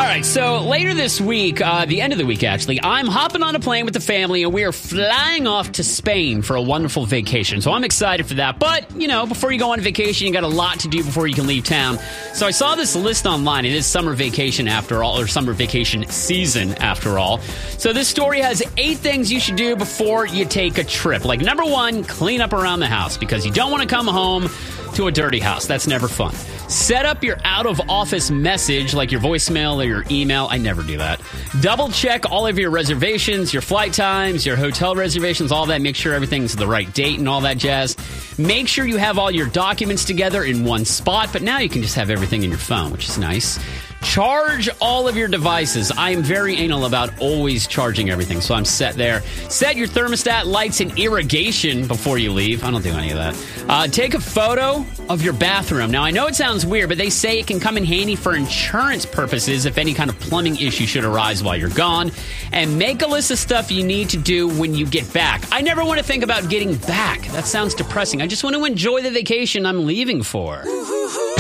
All right, so later this week, the end of the week actually, I'm hopping on a plane with the family and we are flying off to Spain for a wonderful vacation. So I'm excited for that. But, you know, before you go on vacation, you got a lot to do before you can leave town. So I saw this list online. It is summer vacation after all, or summer vacation season after all. So this story has 8 things you should do before you take a trip. Like number 1, clean up around the house because you don't want to come home to a dirty house. That's never fun. Set up your out-of-office message, like your voicemail or your email. I never do that. Double-check all of your reservations, your flight times, your hotel reservations, all that. Make sure everything's the right date and all that jazz. Make sure you have all your documents together in one spot, but now you can just have everything in your phone, which is nice. Charge all of your devices. I am very anal about always charging everything, so I'm set there. Set your thermostat, lights, and irrigation before you leave. I don't do any of that. Take a photo of your bathroom. Now, I know it sounds weird, but they say it can come in handy for insurance purposes if any kind of plumbing issue should arise while you're gone. And make a list of stuff you need to do when you get back. I never want to think about getting back. That sounds depressing. I just want to enjoy the vacation I'm leaving for.